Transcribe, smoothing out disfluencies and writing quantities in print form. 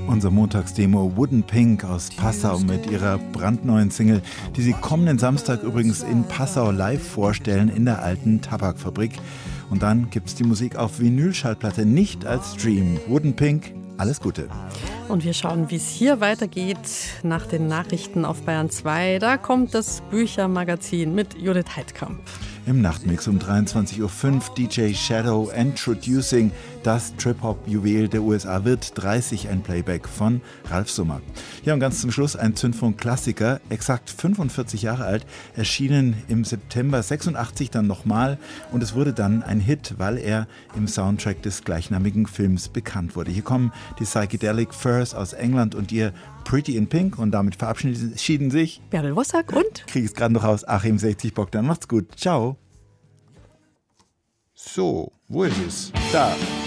Unser Montagsdemo Wooden Pink aus Passau mit ihrer brandneuen Single, die sie kommenden Samstag übrigens in Passau live vorstellen in der alten Tabakfabrik. Und dann gibt's die Musik auf Vinylschallplatte, nicht als Stream. Wooden Pink, alles Gute. Und wir schauen, wie es hier weitergeht nach den Nachrichten auf Bayern 2. Da kommt das Büchermagazin mit Judith Heidkamp. Im Nachtmix um 23.05 Uhr DJ Shadow Introducing. Das Trip-Hop-Juwel der USA wird 30, ein Playback von Ralf Summer. Ja, und ganz zum Schluss ein Zündfunk-Klassiker, exakt 45 Jahre alt, erschienen im September 86 dann nochmal und es wurde dann ein Hit, weil er im Soundtrack des gleichnamigen Films bekannt wurde. Hier kommen die Psychedelic Furs aus England und ihr Pretty in Pink und damit verabschieden sich Bärbel Wossack und kriege es gerade noch raus, Achim 60 Bock, dann macht's gut. Ciao. So, wo ist es? Da.